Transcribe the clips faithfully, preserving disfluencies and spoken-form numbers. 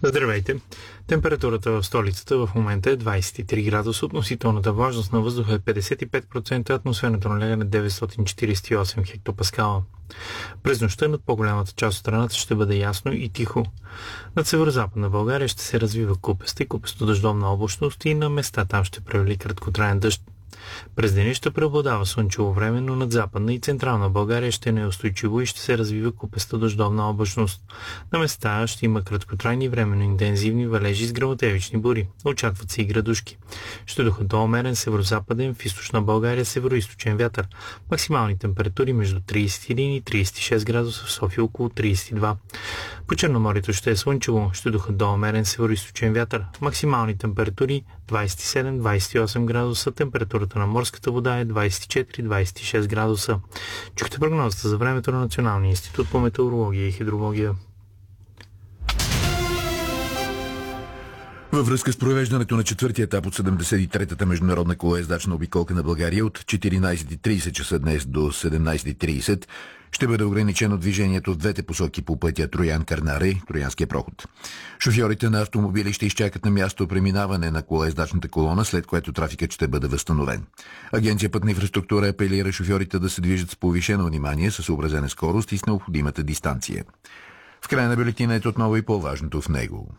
Здравейте! Температурата в столицата в момента е двадесет и три градуса, относителната влажност на въздуха е петдесет и пет процента, атмосферното налягане е деветстотин четиридесет и осем хектопаскала. През нощта над по-голямата част от страната ще бъде ясно и тихо. Над северо-западна България ще се развива купеста и купесто-дъждовна облачност и на места там ще превали краткотраен дъжд. През деня ще преобладава слънчево време, но над западна и централна България ще е неустойчиво и ще се развива купеста дъждовна облачност. На места ще има краткотрайни временно интензивни валежи с гръмотевични бури. Очакват се и градушки. Ще духат до умерен северо-западен, в източна България северо-источен вятър. Максимални температури между тридесет и един и тридесет и шест градуса, в София около тридесет и два. По Черноморието ще е слънчево, ще духат до умерен северо-источен вятър. Максимални температури двадесет и седем до двадесет и осем градуса, температурата на морската вода е двадесет и четири до двадесет и шест градуса. Чухте прогнозата за времето на Националния институт по метеорология и хидрология. Във връзка с провеждането на четвъртия етап от седемдесет и третата международна колоездачна обиколка на България от четиринадесет и тридесет часа днес до седемнадесет и тридесет ще бъде ограничено движението в двете посоки по пътя Троян-Кърнаре, Троянския проход. Шофьорите на автомобили ще изчакат на място преминаване на колоездачната колона, след което трафикът ще бъде възстановен. Агенция Пътна инфраструктура апелира шофьорите да се движат с повишено внимание, със съобразена скорост и с необходимата дистанция. В края на бюлетина е отново и по-важното в него.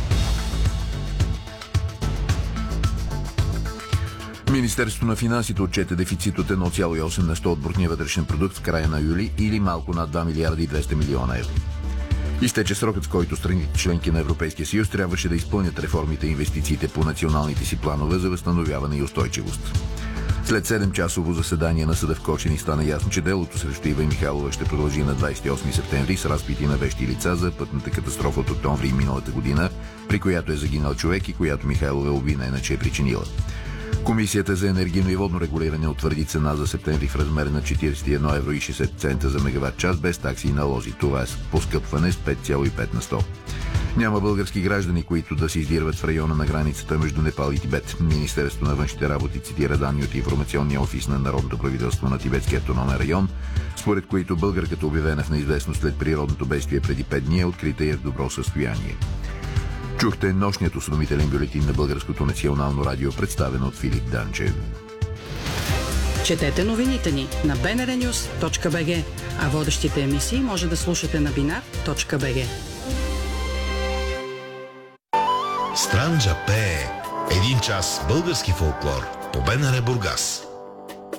Министерството на финансите отчете дефицит от едно цяло и осем на сто от брутния вътрешен продукт в края на юли или малко над два милиарда и двеста милиона евро. Изтече срокът, в който страните членки на Европейския съюз трябваше да изпълнят реформите и инвестициите по националните си планове за възстановяване и устойчивост. След седемчасово заседание на съда в Кочени стана ясно, че делото срещу Ива Михайлова ще продължи на двадесет и осми септември с разпити на вещи лица за пътната катастрофа от октомври миналата година, при която е загинал човек и която Михайлова е обвинена, че е причинила. Комисията за енергийно и водно регулиране утвърди цена за септември в размер на четиридесет и едно евро и шестдесет цента за мегаватт час без такси и налози. Това е поскъпване с пет цяло и пет на сто. Няма български граждани, които да се издирват в района на границата между Непал и Тибет. Министерството на външните работи цитира данни от информационния офис на Народното правителство на Тибетския автономен район, според които българката, обявена в неизвестност след природното бедствие преди пет дни, е открита и е в добро състояние. Чухте нощният осведомителен бюлетин на Българското национално радио, представен от Филип Данчев. Четете новините ни на би ен ар нюс точка би джи, а водещите емисии може да слушате на бинар точка би джи. Странджа пее. Един час български фолклор по БНР Бургас.